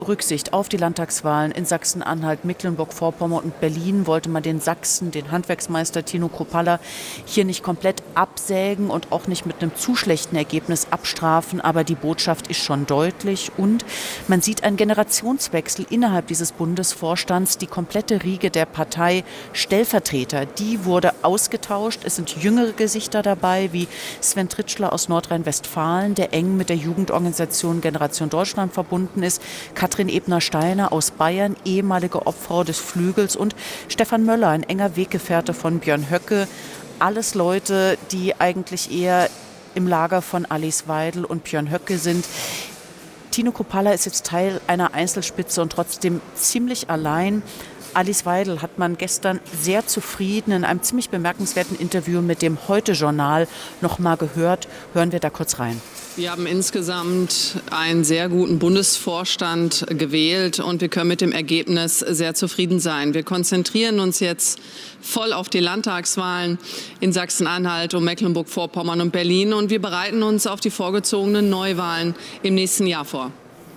Rücksicht auf die Landtagswahlen in Sachsen-Anhalt, Mecklenburg-Vorpommern und Berlin wollte man den Sachsen, den Handwerksmeister Tino Kruppalla, hier nicht komplett absägen und auch nicht mit einem zu schlechten Ergebnis abstrafen. Aber die Botschaft ist schon deutlich und man sieht einen Generationswechsel innerhalb dieses Bundesvorstands. Die komplette Riege der Partei Stellvertreter, die wurde ausgetauscht. Es sind jüngere Gesichter dabei, wie Sven Tritschler aus Nordrhein-Westfalen, der eng mit der Jugendorganisation Generation Deutschland verbunden ist. Katrin Ebner-Steiner aus Bayern, ehemalige Obfrau des Flügels und Stefan Möller, ein enger Weggefährte von Björn Höcke. Alles Leute, die eigentlich eher im Lager von Alice Weidel und Björn Höcke sind. Tino Kruppalla ist jetzt Teil einer Einzelspitze und trotzdem ziemlich allein. Alice Weidel hat man gestern sehr zufrieden in einem ziemlich bemerkenswerten Interview mit dem Heute-Journal noch mal gehört. Hören wir da kurz rein. Wir haben insgesamt einen sehr guten Bundesvorstand gewählt und wir können mit dem Ergebnis sehr zufrieden sein. Wir konzentrieren uns jetzt voll auf die Landtagswahlen in Sachsen-Anhalt und Mecklenburg-Vorpommern und Berlin und wir bereiten uns auf die vorgezogenen Neuwahlen im nächsten Jahr vor.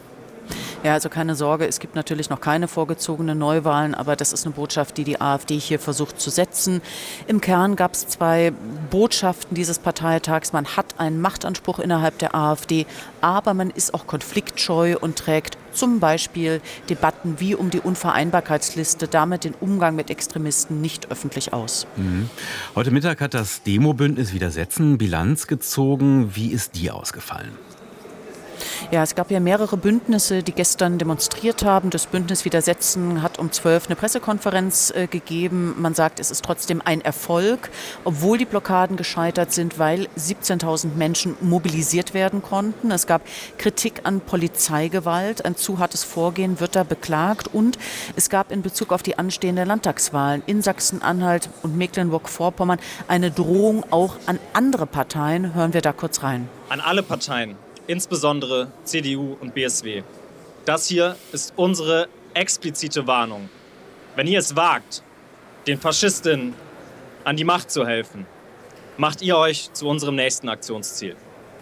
Ja, also keine Sorge, es gibt natürlich noch keine vorgezogenen Neuwahlen, aber das ist eine Botschaft, die die AfD hier versucht zu setzen. Im Kern gab es 2 Botschaften dieses Parteitags. Man hat einen Machtanspruch innerhalb der AfD, aber man ist auch konfliktscheu und trägt zum Beispiel Debatten wie um die Unvereinbarkeitsliste, damit den Umgang mit Extremisten nicht öffentlich aus. Heute Mittag hat das Demo-Bündnis Widersetzen Bilanz gezogen. Wie ist die ausgefallen? Ja, es gab ja mehrere Bündnisse, die gestern demonstriert haben. Das Bündnis Widersetzen hat um 12 eine Pressekonferenz gegeben. Man sagt, es ist trotzdem ein Erfolg, obwohl die Blockaden gescheitert sind, weil 17.000 Menschen mobilisiert werden konnten. Es gab Kritik an Polizeigewalt. Ein zu hartes Vorgehen wird da beklagt. Und es gab in Bezug auf die anstehenden Landtagswahlen in Sachsen-Anhalt und Mecklenburg-Vorpommern eine Drohung auch an andere Parteien. Hören wir da kurz rein. An alle Parteien, insbesondere CDU und BSW. Das hier ist unsere explizite Warnung. Wenn ihr es wagt, den Faschistinnen an die Macht zu helfen, macht ihr euch zu unserem nächsten Aktionsziel.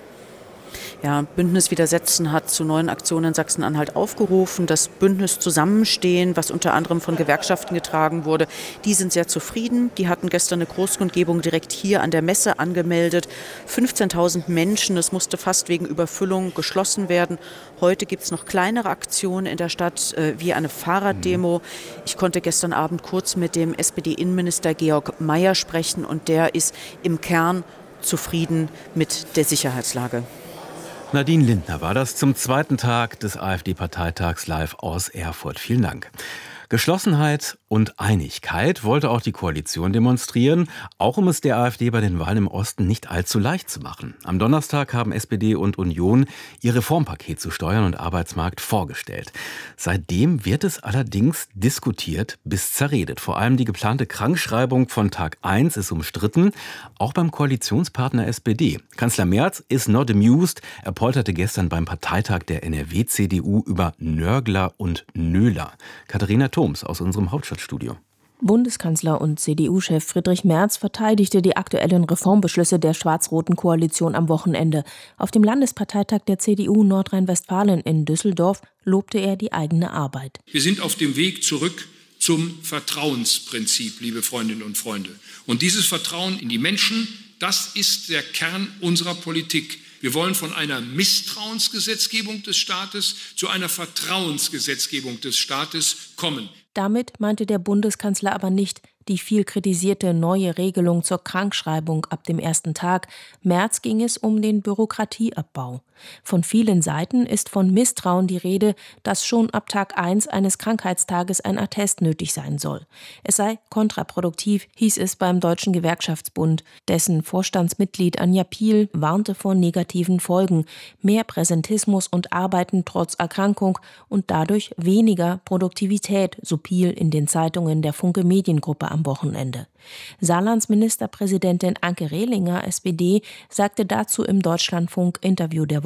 Ja, Bündnis Widersetzen hat zu neuen Aktionen in Sachsen-Anhalt aufgerufen. Das Bündnis Zusammenstehen, was unter anderem von Gewerkschaften getragen wurde, die sind sehr zufrieden. Die hatten gestern eine Großkundgebung direkt hier an der Messe angemeldet. 15.000 Menschen, es musste fast wegen Überfüllung geschlossen werden. Heute gibt es noch kleinere Aktionen in der Stadt, wie eine Fahrraddemo. Ich konnte gestern Abend kurz mit dem SPD-Innenminister Georg Mayer sprechen und der ist im Kern zufrieden mit der Sicherheitslage. Nadine Lindner war das zum 2. Tag des AfD-Parteitags live aus Erfurt. Vielen Dank. Geschlossenheit und Einigkeit wollte auch die Koalition demonstrieren, auch um es der AfD bei den Wahlen im Osten nicht allzu leicht zu machen. Am Donnerstag haben SPD und Union ihr Reformpaket zu Steuern und Arbeitsmarkt vorgestellt. Seitdem wird es allerdings diskutiert bis zerredet. Vor allem die geplante Krankschreibung von Tag 1 ist umstritten, auch beim Koalitionspartner SPD. Kanzler Merz ist not amused. Er polterte gestern beim Parteitag der NRW-CDU über Nörgler und Nöler. Katharina Thoms aus unserem Hauptstadtstudio. Bundeskanzler und CDU-Chef Friedrich Merz verteidigte die aktuellen Reformbeschlüsse der schwarz-roten Koalition am Wochenende. Auf dem Landesparteitag der CDU Nordrhein-Westfalen in Düsseldorf lobte er die eigene Arbeit. Wir sind auf dem Weg zurück zum Vertrauensprinzip, liebe Freundinnen und Freunde. Und dieses Vertrauen in die Menschen, das ist der Kern unserer Politik. Wir wollen von einer Misstrauensgesetzgebung des Staates zu einer Vertrauensgesetzgebung des Staates kommen. Damit meinte der Bundeskanzler aber nicht die viel kritisierte neue Regelung zur Krankschreibung ab dem ersten Tag. Merz ging es um den Bürokratieabbau. Von vielen Seiten ist von Misstrauen die Rede, dass schon ab Tag 1 eines Krankheitstages ein Attest nötig sein soll. Es sei kontraproduktiv, hieß es beim Deutschen Gewerkschaftsbund. Dessen Vorstandsmitglied Anja Piel warnte vor negativen Folgen. Mehr Präsentismus und Arbeiten trotz Erkrankung und dadurch weniger Produktivität, so Piel in den Zeitungen der Funke Mediengruppe am Wochenende. Saarlands Ministerpräsidentin Anke Rehlinger, SPD, sagte dazu im Deutschlandfunk-Interview der Woche: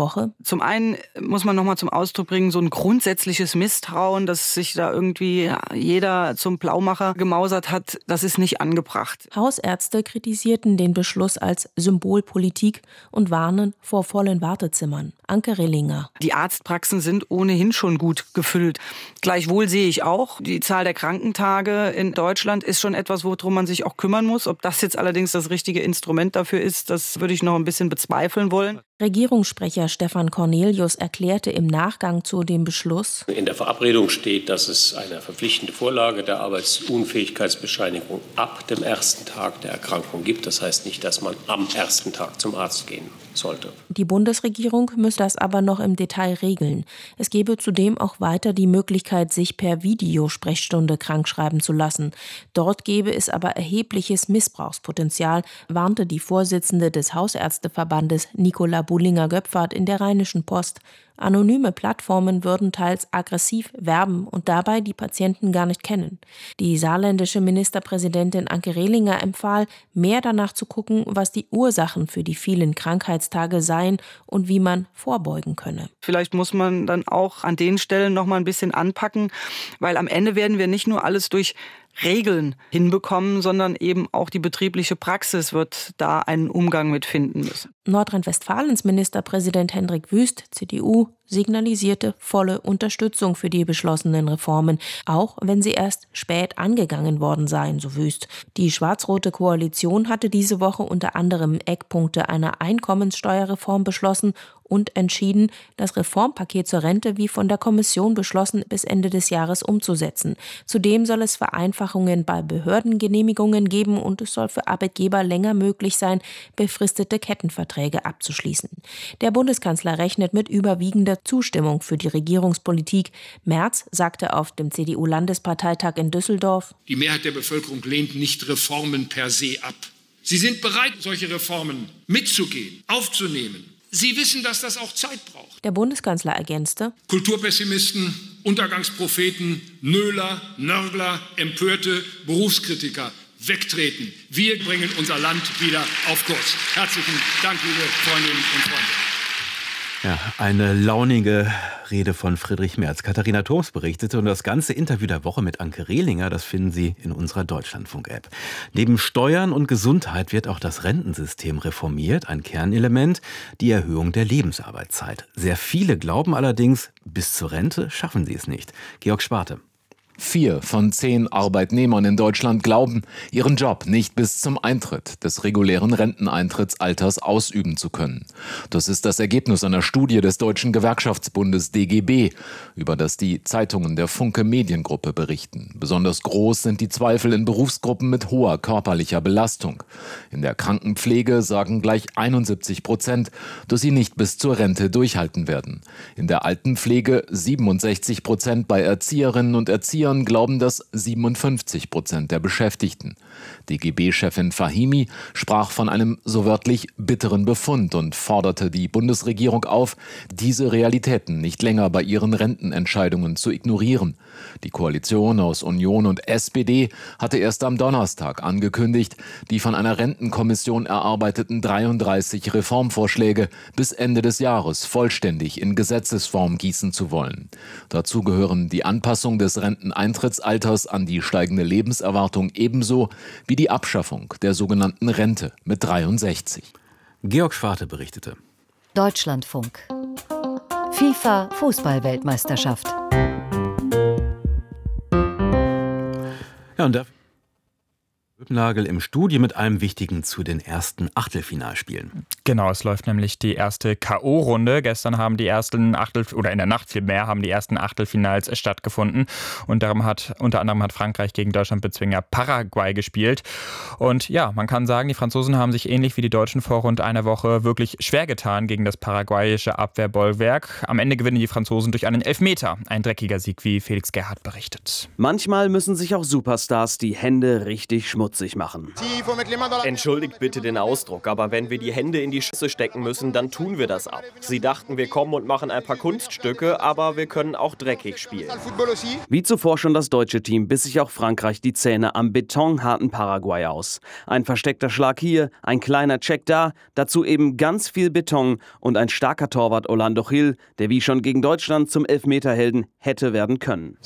Woche. Zum einen muss man nochmal zum Ausdruck bringen, so ein grundsätzliches Misstrauen, dass sich da irgendwie jeder zum Blaumacher gemausert hat, das ist nicht angebracht. Hausärzte kritisierten den Beschluss als Symbolpolitik und warnen vor vollen Wartezimmern. Anke Rillinger. Die Arztpraxen sind ohnehin schon gut gefüllt. Gleichwohl sehe ich auch, die Zahl der Krankentage in Deutschland ist schon etwas, worum man sich auch kümmern muss. Ob das jetzt allerdings das richtige Instrument dafür ist, das würde ich noch ein bisschen bezweifeln wollen. Regierungssprecher Stefan Cornelius erklärte im Nachgang zu dem Beschluss: In der Verabredung steht, dass es eine verpflichtende Vorlage der Arbeitsunfähigkeitsbescheinigung ab dem ersten Tag der Erkrankung gibt. Das heißt nicht, dass man am ersten Tag zum Arzt gehen sollte. Die Bundesregierung müsse das aber noch im Detail regeln. Es gebe zudem auch weiter die Möglichkeit, sich per Videosprechstunde krankschreiben zu lassen. Dort gebe es aber erhebliches Missbrauchspotenzial, warnte die Vorsitzende des Hausärzteverbandes Nicola Bullinger-Göpfert in der Rheinischen Post. Anonyme Plattformen würden teils aggressiv werben und dabei die Patienten gar nicht kennen. Die saarländische Ministerpräsidentin Anke Rillinger empfahl, mehr danach zu gucken, was die Ursachen für die vielen Krankheitstage seien und wie man vorbeugen könne. Vielleicht muss man dann auch an den Stellen noch mal ein bisschen anpacken, weil am Ende werden wir nicht nur alles durch Regeln hinbekommen, sondern eben auch die betriebliche Praxis wird da einen Umgang mit finden müssen. Nordrhein-Westfalens Ministerpräsident Hendrik Wüst, CDU, signalisierte volle Unterstützung für die beschlossenen Reformen, auch wenn sie erst spät angegangen worden seien, so Wüst. Die schwarz-rote Koalition hatte diese Woche unter anderem Eckpunkte einer Einkommenssteuerreform beschlossen und entschieden, das Reformpaket zur Rente wie von der Kommission beschlossen bis Ende des Jahres umzusetzen. Zudem soll es Vereinfachungen bei Behördengenehmigungen geben und es soll für Arbeitgeber länger möglich sein, befristete Kettenverträge abzuschließen. Der Bundeskanzler rechnet mit überwiegender Zustimmung für die Regierungspolitik. Merz sagte auf dem CDU-Landesparteitag in Düsseldorf: Die Mehrheit der Bevölkerung lehnt nicht Reformen per se ab. Sie sind bereit, solche Reformen mitzugehen, aufzunehmen. Sie wissen, dass das auch Zeit braucht. Der Bundeskanzler ergänzte: Kulturpessimisten, Untergangspropheten, Nöler, Nörgler, Empörte, Berufskritiker, wegtreten. Wir bringen unser Land wieder auf Kurs. Herzlichen Dank, liebe Freundinnen und Freunde. Ja, eine launige Rede von Friedrich Merz. Katharina Thoms berichtete und das ganze Interview der Woche mit Anke Rillinger, das finden Sie in unserer Deutschlandfunk-App. Neben Steuern und Gesundheit wird auch das Rentensystem reformiert. Ein Kernelement, die Erhöhung der Lebensarbeitszeit. Sehr viele glauben allerdings, bis zur Rente schaffen sie es nicht. Georg Schwarte. 4 von 10 Arbeitnehmern in Deutschland glauben, ihren Job nicht bis zum Eintritt des regulären Renteneintrittsalters ausüben zu können. Das ist das Ergebnis einer Studie des Deutschen Gewerkschaftsbundes DGB, über das die Zeitungen der Funke Mediengruppe berichten. Besonders groß sind die Zweifel in Berufsgruppen mit hoher körperlicher Belastung. In der Krankenpflege sagen gleich 71%, dass sie nicht bis zur Rente durchhalten werden. In der Altenpflege 67%, bei Erzieherinnen und Erziehern glauben das 57% der Beschäftigten. DGB-Chefin Fahimi sprach von einem so wörtlich bitteren Befund und forderte die Bundesregierung auf, diese Realitäten nicht länger bei ihren Rentenentscheidungen zu ignorieren. Die Koalition aus Union und SPD hatte erst am Donnerstag angekündigt, die von einer Rentenkommission erarbeiteten 33 Reformvorschläge bis Ende des Jahres vollständig in Gesetzesform gießen zu wollen. Dazu gehören die Anpassung des Renteneintrittsalters an die steigende Lebenserwartung ebenso wie die Abschaffung der sogenannten Rente mit 63. Georg Schwarte berichtete. Deutschlandfunk. FIFA-Fußball-Weltmeisterschaft. Ja, und da Nagel im Studio mit einem wichtigen zu den ersten Achtelfinalspielen. Genau, es läuft nämlich die erste K.O.-Runde. Gestern haben die ersten in der Nacht vielmehr haben die ersten Achtelfinals stattgefunden. Und unter anderem hat Frankreich gegen Deutschlandbezwinger Paraguay gespielt. Und ja, man kann sagen, die Franzosen haben sich ähnlich wie die Deutschen vor rund einer Woche wirklich schwer getan gegen das paraguayische Abwehrbollwerk. Am Ende gewinnen die Franzosen durch einen Elfmeter. Ein dreckiger Sieg, wie Felix Gerhardt berichtet. Manchmal müssen sich auch Superstars die Hände richtig schmutzig schmutzig machen. Entschuldigt bitte den Ausdruck, aber wenn wir die Hände in die Schüsse stecken müssen, dann tun wir das ab. Sie dachten, wir kommen und machen ein paar Kunststücke, aber wir können auch dreckig spielen. Wie zuvor schon das deutsche Team biss sich auch Frankreich die Zähne am betonharten Paraguay aus. Ein versteckter Schlag hier, ein kleiner Check da, dazu eben ganz viel Beton und ein starker Torwart Orlando Gil, der wie schon gegen Deutschland zum Elfmeterhelden hätte werden können.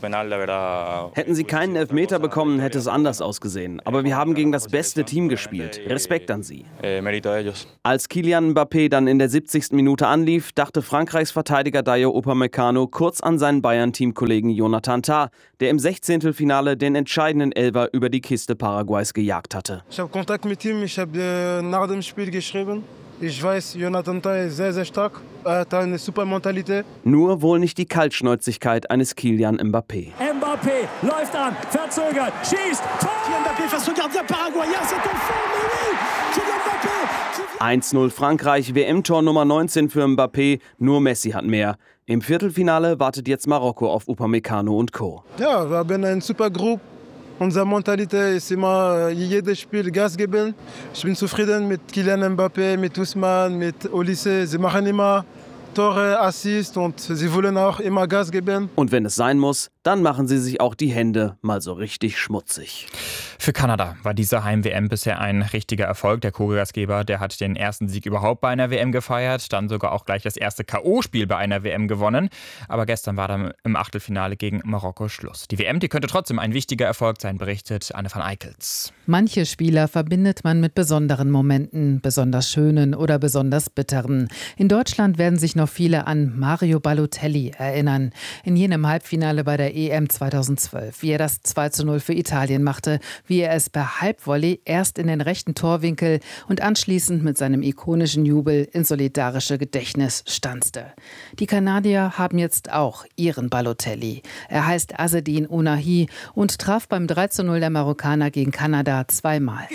Hätten sie keinen Elfmeter bekommen, hätte es anders ausgesehen. Aber wir haben gegen das beste Team gespielt. Respekt an sie. Als Kylian Mbappé dann in der 70. Minute anlief, dachte Frankreichs Verteidiger Dayot Upamecano kurz an seinen Bayern-Teamkollegen Jonathan Tah, der im 16. Finale den entscheidenden Elfer über die Kiste Paraguays gejagt hatte. Ich habe Kontakt mit ihm, ich habe nach dem Spiel geschrieben. Ich weiß, Jonathan Tah ist sehr, sehr stark. Er hat eine super Mentalität. Nur wohl nicht die Kaltschnäuzigkeit eines Kylian Mbappé. Mbappé läuft an, verzögert, schießt, Tor! Mbappé face au gardien paraguayen, c'est un fond, Kylian Mbappé! 1-0 Frankreich, WM-Tor Nummer 19 für Mbappé, nur Messi hat mehr. Im Viertelfinale wartet jetzt Marokko auf Upamecano und Co. Ja, wir haben eine super Gruppe. Unsere Mentalität ist immer, jedes Spiel Gas geben. Ich bin zufrieden mit Kylian Mbappé, mit Ousmane, mit Olise. Sie machen immer Tore, Assists und sie wollen auch immer Gas geben. Und wenn es sein muss, dann machen sie sich auch die Hände mal so richtig schmutzig. Für Kanada war diese Heim-WM bisher ein richtiger Erfolg. Der Co-Gastgeber, der hat den ersten Sieg überhaupt bei einer WM gefeiert, dann sogar auch gleich das erste K.O.-Spiel bei einer WM gewonnen. Aber gestern war dann im Achtelfinale gegen Marokko Schluss. Die WM, die könnte trotzdem ein wichtiger Erfolg sein, berichtet Anne van Eickels. Manche Spieler verbindet man mit besonderen Momenten, besonders schönen oder besonders bitteren. In Deutschland werden sich noch viele an Mario Balotelli erinnern. In jenem Halbfinale bei der EM 2012, wie er das 2:0 für Italien machte, wie er es per Halbvolley erst in den rechten Torwinkel und anschließend mit seinem ikonischen Jubel ins solidarische Gedächtnis stanzte. Die Kanadier haben jetzt auch ihren Balotelli. Er heißt Azzedine Ounahi und traf beim 3:0 der Marokkaner gegen Kanada zweimal.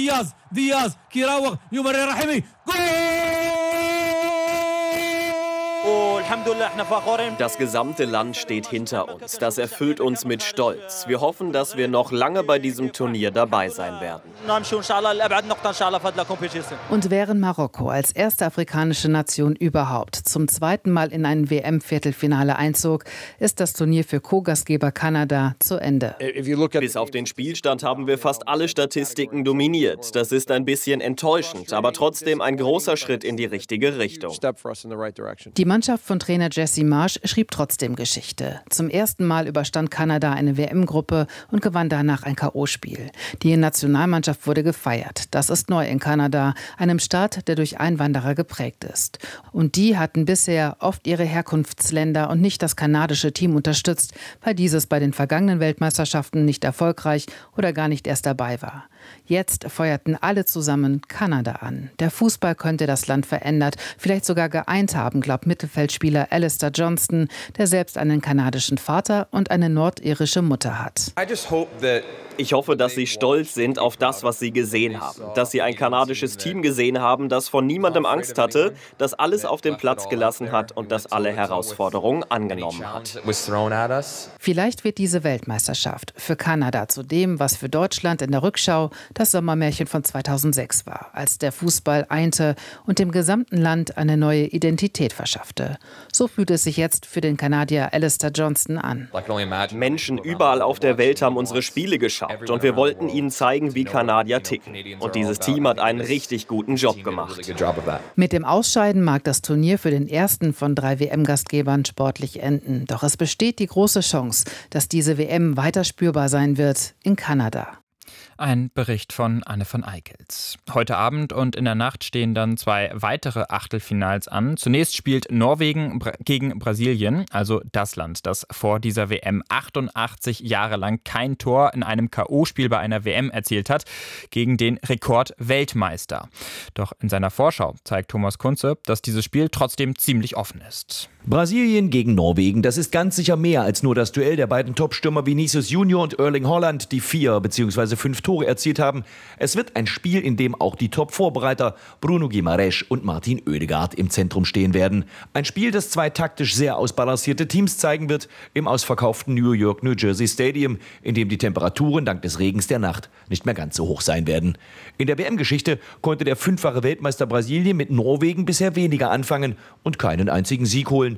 Das gesamte Land steht hinter uns. Das erfüllt uns mit Stolz. Wir hoffen, dass wir noch lange bei diesem Turnier dabei sein werden. Und während Marokko als erste afrikanische Nation überhaupt zum zweiten Mal in ein WM-Viertelfinale einzog, ist das Turnier für Co-Gastgeber Kanada zu Ende. Bis auf den Spielstand haben wir fast alle Statistiken dominiert. Das ist ein bisschen enttäuschend, aber trotzdem ein großer Schritt in die richtige Richtung. Die Mannschaft von Trainer Jesse Marsch schrieb trotzdem Geschichte. Zum ersten Mal überstand Kanada eine WM-Gruppe und gewann danach ein K.O.-Spiel. Die Nationalmannschaft wurde gefeiert. Das ist neu in Kanada, einem Staat, der durch Einwanderer geprägt ist. Und die hatten bisher oft ihre Herkunftsländer und nicht das kanadische Team unterstützt, weil dieses bei den vergangenen Weltmeisterschaften nicht erfolgreich oder gar nicht erst dabei war. Jetzt feuerten alle zusammen Kanada an. Der Fußball könnte das Land verändert, vielleicht sogar geeint haben, glaubt Mittelfeldspieler Alistair Johnston, der selbst einen kanadischen Vater und eine nordirische Mutter hat. Ich hoffe, dass Sie stolz sind auf das, was Sie gesehen haben. Dass Sie ein kanadisches Team gesehen haben, das von niemandem Angst hatte, das alles auf den Platz gelassen hat und das alle Herausforderungen angenommen hat. Vielleicht wird diese Weltmeisterschaft für Kanada zu dem, was für Deutschland in der Rückschau das Sommermärchen von 2006 war, als der Fußball einte und dem gesamten Land eine neue Identität verschaffte. So fühlt es sich jetzt für den Kanadier Alistair Johnston an. Menschen überall auf der Welt haben unsere Spiele geschaut und wir wollten ihnen zeigen, wie Kanadier ticken. Und dieses Team hat einen richtig guten Job gemacht. Mit dem Ausscheiden mag das Turnier für den ersten von 3 WM-Gastgebern sportlich enden. Doch es besteht die große Chance, dass diese WM weiter spürbar sein wird in Kanada. Ein Bericht von Anne van Eickels. Heute Abend und in der Nacht stehen dann 2 weitere Achtelfinals an. Zunächst spielt Norwegen gegen Brasilien, also das Land, das vor dieser WM 88 Jahre lang kein Tor in einem K.O.-Spiel bei einer WM erzielt hat, gegen den Rekordweltmeister. Doch in seiner Vorschau zeigt Thomas Kunze, dass dieses Spiel trotzdem ziemlich offen ist. Brasilien gegen Norwegen, das ist ganz sicher mehr als nur das Duell der beiden Topstürmer Vinicius Junior und Erling Haaland, die 4 bzw. 5 Tore erzielt haben. Es wird ein Spiel, in dem auch die Top-Vorbereiter Bruno Guimaraes und Martin Oedegaard im Zentrum stehen werden. Ein Spiel, das zwei taktisch sehr ausbalancierte Teams zeigen wird im ausverkauften New York, New Jersey Stadium, in dem die Temperaturen dank des Regens der Nacht nicht mehr ganz so hoch sein werden. In der WM-Geschichte konnte der 5-fache Weltmeister Brasilien mit Norwegen bisher weniger anfangen und keinen einzigen Sieg holen.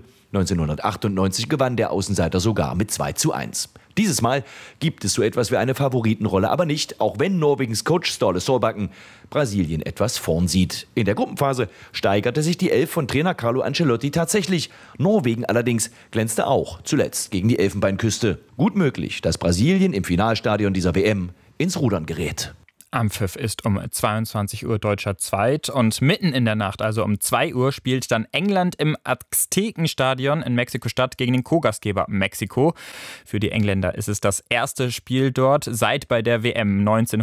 1998 gewann der Außenseiter sogar mit 2:1. Dieses Mal gibt es so etwas wie eine Favoritenrolle, aber nicht, auch wenn Norwegens Coach Ståle Solbakken Brasilien etwas vorn sieht. In der Gruppenphase steigerte sich die Elf von Trainer Carlo Ancelotti tatsächlich. Norwegen allerdings glänzte auch zuletzt gegen die Elfenbeinküste. Gut möglich, dass Brasilien im Finalstadion dieser WM ins Rudern gerät. Anpfiff ist um 22 Uhr deutscher Zeit und mitten in der Nacht, also um 2 Uhr, spielt dann England im Aztekenstadion in Mexiko-Stadt gegen den Co-Gastgeber Mexiko. Für die Engländer ist es das erste Spiel dort seit bei der WM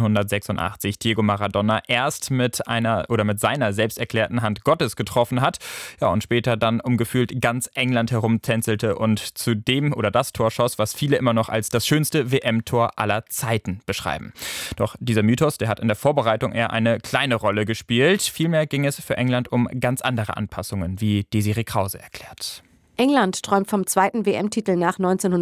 1986 Diego Maradona erst mit seiner selbsterklärten Hand Gottes getroffen hat, ja, und später dann um gefühlt ganz England herumtänzelte und zu dem oder das Tor schoss, was viele immer noch als das schönste WM-Tor aller Zeiten beschreiben. Doch dieser Mythos, der hat in der Vorbereitung eher eine kleine Rolle gespielt. Vielmehr ging es für England um ganz andere Anpassungen, wie Desiree Krause erklärt. England träumt vom zweiten WM-Titel nach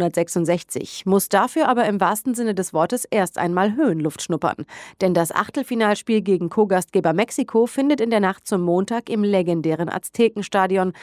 1966, muss dafür aber im wahrsten Sinne des Wortes erst einmal Höhenluft schnuppern. Denn das Achtelfinalspiel gegen Co-Gastgeber Mexiko findet in der Nacht zum Montag im legendären Aztekenstadion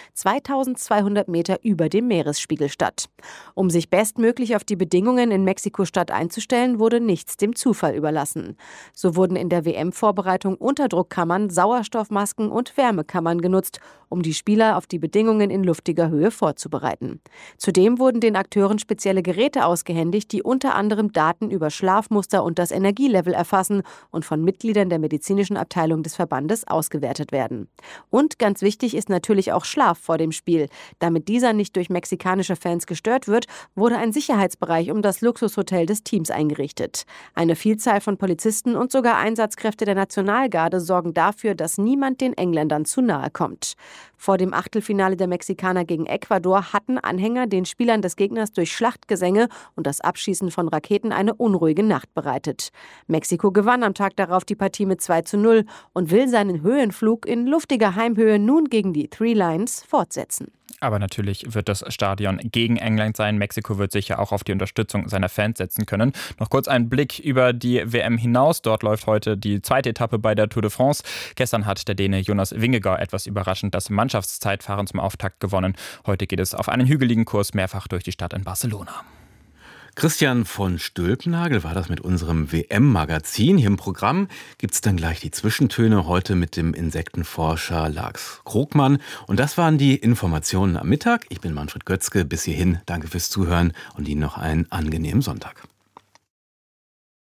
2200 Meter über dem Meeresspiegel statt. Um sich bestmöglich auf die Bedingungen in Mexiko-Stadt einzustellen, wurde nichts dem Zufall überlassen. So wurden in der WM-Vorbereitung Unterdruckkammern, Sauerstoffmasken und Wärmekammern genutzt, um die Spieler auf die Bedingungen in luftiger Höhe vorzubereiten. Zudem wurden den Akteuren spezielle Geräte ausgehändigt, die unter anderem Daten über Schlafmuster und das Energielevel erfassen und von Mitgliedern der medizinischen Abteilung des Verbandes ausgewertet werden. Und ganz wichtig ist natürlich auch Schlaf vor dem Spiel. Damit dieser nicht durch mexikanische Fans gestört wird, wurde ein Sicherheitsbereich um das Luxushotel des Teams eingerichtet. Eine Vielzahl von Polizisten und sogar Einsatzkräfte der Nationalgarde sorgen dafür, dass niemand den Engländern zu nahe kommt. Vor dem Achtelfinale der Mexikaner gegen Ecuador hatten Anhänger den Spielern des Gegners durch Schlachtgesänge und das Abschießen von Raketen eine unruhige Nacht bereitet. Mexiko gewann am Tag darauf die Partie mit 2:0 und will seinen Höhenflug in luftiger Heimhöhe nun gegen die Three Lions fortsetzen. Aber natürlich wird das Stadion gegen England sein. Mexiko wird sicher auch auf die Unterstützung seiner Fans setzen können. Noch kurz ein Blick über die WM hinaus. Dort läuft heute die zweite Etappe bei der Tour de France. Gestern hat der Däne Jonas Vingegaard etwas überraschend das Mannschaftszeitfahren zum Auftakt gewonnen. Heute geht es auf einen hügeligen Kurs mehrfach durch die Stadt in Barcelona. Christian von Stülpnagel war das mit unserem WM-Magazin. Hier im Programm gibt es dann gleich die Zwischentöne, heute mit dem Insektenforscher Lars Krogmann. Und das waren die Informationen am Mittag. Ich bin Manfred Götzke. Bis hierhin, danke fürs Zuhören und Ihnen noch einen angenehmen Sonntag.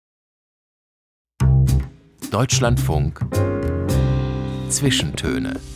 Deutschlandfunk Zwischentöne.